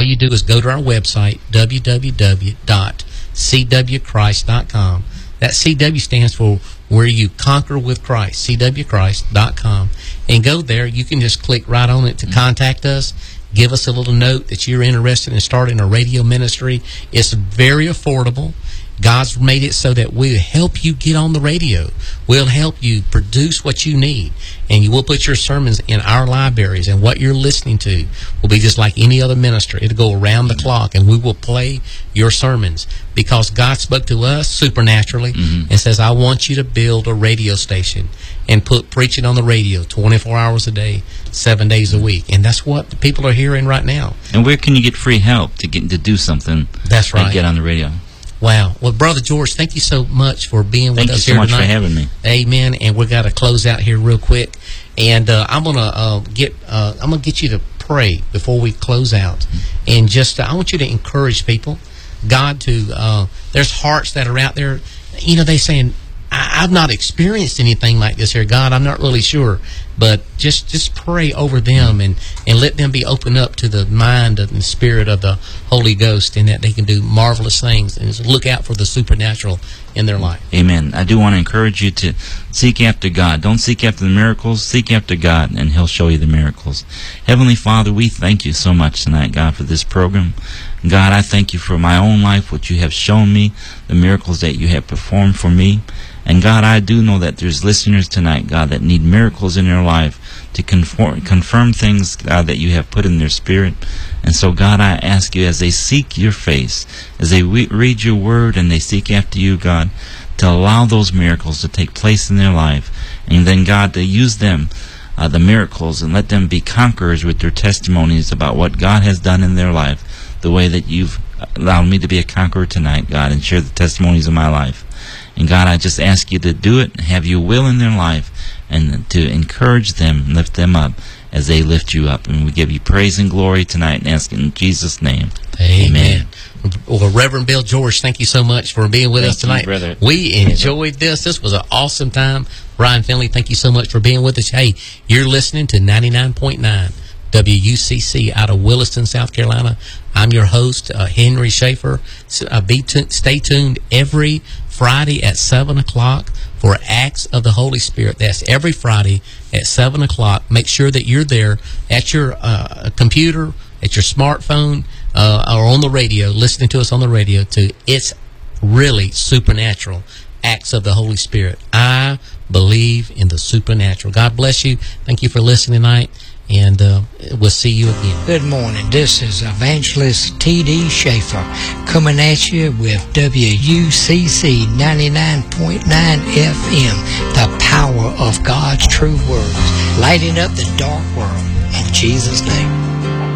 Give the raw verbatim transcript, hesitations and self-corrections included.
you do is go to our website, w w w dot c w christ dot com. That C W stands for Where You Conquer with Christ, c w christ dot com. And go there. You can just click right on it to contact us. Give us a little note that you're interested in starting a radio ministry. It's very affordable. God's made it so that we'll help you get on the radio. We'll help you produce what you need. And you will put your sermons in our libraries. And what you're listening to will be just like any other minister. It'll go around the clock, and we will play your sermons. Because God spoke to us supernaturally mm-hmm. and says, I want you to build a radio station and put preaching on the radio twenty-four hours a day, seven days a week. And that's what the people are hearing right now. And where can you get free help to get to do something? That's right. Like get on the radio. Wow. Well, Brother George, thank you so much for being with thank us here tonight. Thank you so much tonight. for having me. Amen. And we've got to close out here real quick. And uh, I'm gonna uh, get uh, I'm gonna get you to pray before we close out. Mm-hmm. And just uh, I want you to encourage people, God, to uh, there's hearts that are out there. You know, they saying, I- I've not experienced anything like this here, God. I'm not really sure. But just just pray over them and, and let them be opened up to the mind and the spirit of the Holy Ghost, and that they can do marvelous things, and just look out for the supernatural in their life. Amen. I do want to encourage you to seek after God. Don't seek after the miracles. Seek after God, and He'll show you the miracles. Heavenly Father, we thank you so much tonight, God, for this program. God, I thank you for my own life, what you have shown me, the miracles that you have performed for me. And God, I do know that there's listeners tonight, God, that need miracles in their life to conform, confirm things, God, that you have put in their spirit. And so, God, I ask you, as they seek your face, as they re- read your word and they seek after you, God, to allow those miracles to take place in their life. And then, God, to use them, uh, the miracles, and let them be conquerors with their testimonies about what God has done in their life, the way that you've allowed me to be a conqueror tonight, God, and share the testimonies of my life. And God, I just ask you to do it, have your will in their life, and to encourage them, lift them up as they lift you up. And we give you praise and glory tonight, and ask in Jesus' name. Amen. Amen. Well, Reverend Bill George, thank you so much for being with thank us tonight. You, brother. We enjoyed this. This was an awesome time. Brian Finley, thank you so much for being with us. Hey, you're listening to ninety-nine point nine W U C C out of Williston, South Carolina. I'm your host, uh, Henry Schaefer. So, uh, be t- stay tuned every Friday at seven o'clock for Acts of the Holy Spirit. That's every Friday at seven o'clock. Make sure that you're there at your uh, computer, at your smartphone, uh, or on the radio, listening to us on the radio to It's Really Supernatural, Acts of the Holy Spirit. I believe in the supernatural. God bless you. Thank you for listening tonight. And uh, we'll see you again. Good morning. This is Evangelist T D Schaefer coming at you with W U C C ninety-nine point nine F M, the power of God's true words, lighting up the dark world in Jesus' name.